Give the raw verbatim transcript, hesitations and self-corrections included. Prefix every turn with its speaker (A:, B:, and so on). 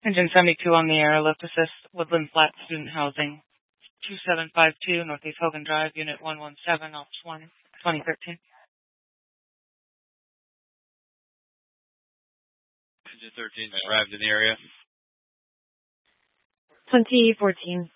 A: Engine seventy-two on the air, lift assist, Woodland Flat Student Housing, two seven five two, Northeast Hogan Drive, Unit one one seven, Office one, twenty thirteen.
B: Engine thirteen arrived in the area.
A: twenty fourteen.